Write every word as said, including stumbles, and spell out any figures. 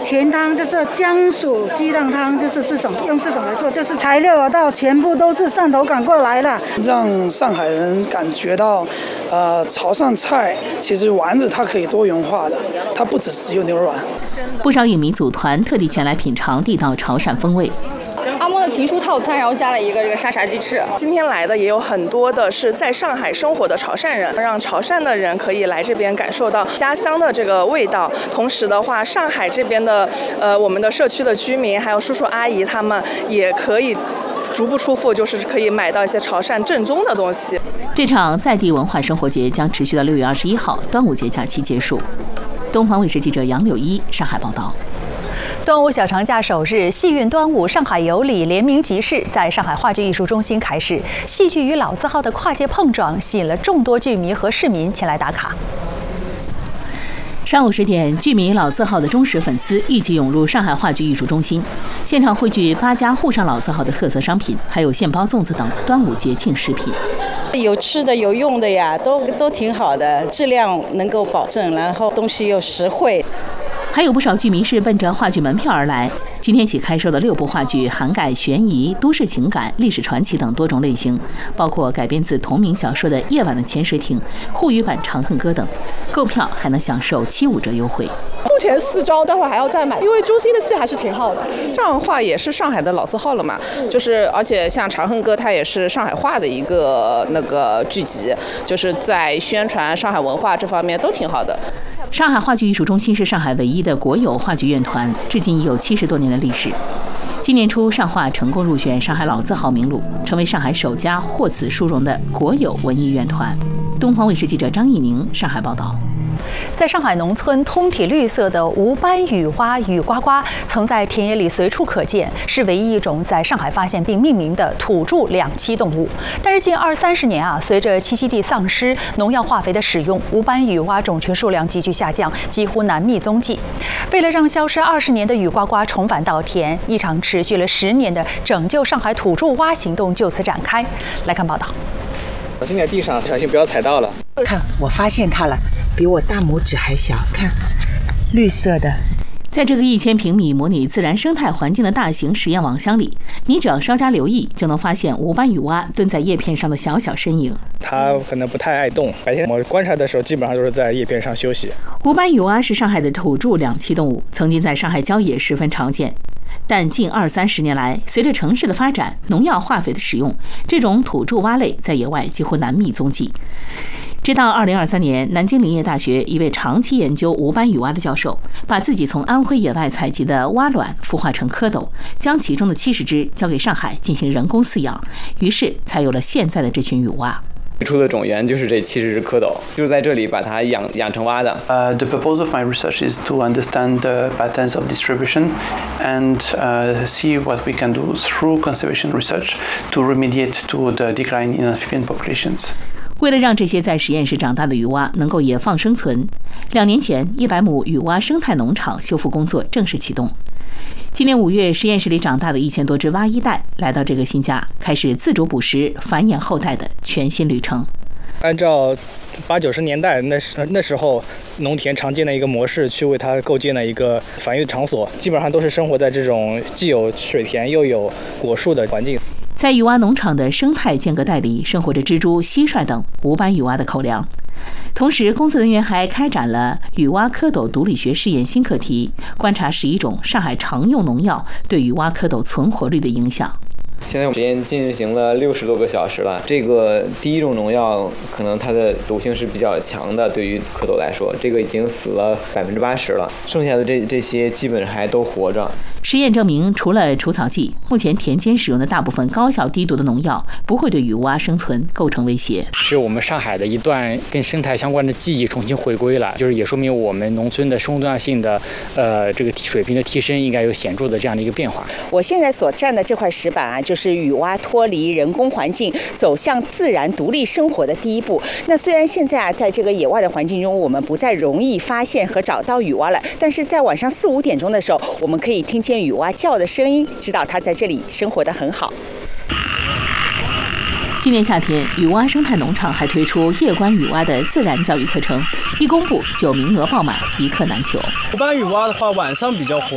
甜汤，就是姜属鸡蛋汤，就是这种用这种来做，就是材料到全部都是汕头赶过来了， 让上海人感觉到，呃，潮汕菜其实丸子它可以多元化的，它不只只有牛肉丸。 不少影迷组团特地前来品尝地道潮汕风味。 阿莫的情书套餐，然后加了一个这个沙茶鸡翅。 今天来的也有很多的是在上海生活的潮汕人，让潮汕的人可以来这边感受到家乡的这个味道。同时的话，上海这边的呃我们的社区的居民还有叔叔阿姨，他们也可以足不出户，就是可以买到一些潮汕正宗的东西。 这场在地文化生活节将持续到六月二十一号端午节假期结束。东方卫视记者杨柳一上海报道。 端午小长假首日，戏运端午上海有礼联名集市在上海话剧艺术中心开始，戏剧与老字号的跨界碰撞，吸引了众多剧迷和市民前来打卡。 上午十点，剧迷老字号的忠实粉丝一起涌入上海话剧艺术中心，现场汇聚八家沪上老字号的特色商品，还有现包粽子等端午节庆食品。 有吃的有用的呀，都都挺好的，质量能够保证，然后东西又实惠。 还有不少剧迷是奔着话剧门票而来。今天起开售的六部话剧涵盖悬疑、都市情感、历史传奇等多种类型，包括改编自同名小说的《夜晚的潜水艇》、沪语版《长恨歌》等。购票还能享受七五折优惠。 目前四张，待会儿还要再买，因为中心的戏还是挺好的。这样的话也是上海的老字号了嘛，就是而且像《长恨歌》它也是上海话的一个那个剧集，就是在宣传上海文化这方面都挺好的。 上海话剧艺术中心是上海唯一的国有话剧院团，至今已有七十多年的历史。今年初，上话成功入选上海老字号名录，成为上海首家获此殊荣的国有文艺院团。东方卫视记者张艺宁上海报道。 在上海农村，通体绿色的无斑雨蛙雨呱呱曾在田野里随处可见，是唯一一种在上海发现并命名的土著两栖动物。但是近二三十年啊，随着栖息地丧失、农药化肥的使用，无斑雨蛙种群数量急剧下降，几乎难觅踪迹。为了让消失二十年的雨呱呱重返稻田，一场持续了十年的拯救上海土著蛙行动就此展开。来看报道。 小心点地上，小心不要踩到了。 看，我发现它了，比我大拇指还小，看，绿色的。 在这个一千平米模拟自然生态环境的大型实验网箱里，你只要稍加留意，就能发现无斑雨蛙蹲在叶片上的小小身影。 它可能不太爱动，白天我观察的时候，基本上都是在叶片上休息。 无斑雨蛙是上海的土著两栖动物，曾经在上海郊野十分常见。但近二三十年来，随着城市的发展，农药化肥的使用，这种土著蛙类在野外几乎难觅踪迹。直到二零二三年，南京林业大学一位长期研究无斑雨蛙的教授，把自己从安徽野外采集的蛙卵孵化成蝌蚪，将其中的七十只交给上海进行人工饲养，于是才有了现在的这群雨蛙。 最初的种源就是这七十只蝌蚪，就是在这里把它养养成蛙的。 Uh, the purpose of my research is to understand the patterns of distribution and uh, see what we can do through conservation research to remediate to the decline in amphibian populations. 为了让这些在实验室长大的雨蛙能够野放生存，两年前，一百亩雨蛙生态农场修复工作正式启动。今年五月，实验室里长大的一千多只蛙一代来到这个新家，开始自主捕食、繁衍后代的全新旅程。 按照八九十年代那时那时候农田常见的一个模式，去为它构建了一个繁育场所，基本上都是生活在这种既有水田又有果树的环境。 在雨蛙农场的生态间隔带里，生活着蜘蛛、蟋蟀等无斑雨蛙的口粮。同时，工作人员还开展了雨蛙蝌蚪毒理学试验新课题，观察十一种上海常用农药对雨蛙蝌蚪存活率的影响。 现在我们实验进行了六十多个小时了。这个第一种农药可能它的毒性是比较强的，对于蝌蚪来说，这个已经死了百分之八十了，剩下的这这些基本还都活着。 实验证明，除了除草剂，目前田间使用的大部分高效低毒的农药不会对雨蛙生存构成威胁。 是我们上海的一段跟生态相关的记忆重新回归了，就是也说明我们农村的生物多样性的呃这个水平的提升应该有显著的这样的一个变化。 我现在所站的这块石板啊，就是雨蛙脱离人工环境走向自然独立生活的第一步。那虽然现在啊，在这个野外的环境中，我们不再容易发现和找到雨蛙了，但是在晚上四五点钟的时候，我们可以听见雨蛙叫的声音，知道它在这里生活得很好。 今年夏天，雨蛙生态农场还推出夜观雨蛙的自然教育课程，一公布就名额爆满，一课难求。 无斑雨蛙的话，晚上比较活